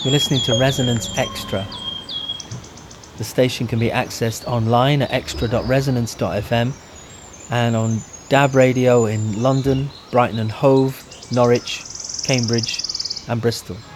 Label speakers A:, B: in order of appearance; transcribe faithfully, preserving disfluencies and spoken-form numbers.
A: You're listening to Resonance Extra. The station can be accessed online at extra dot resonance dot f m and on D A B Radio in London, Brighton and Hove, Norwich, Cambridge and Bristol.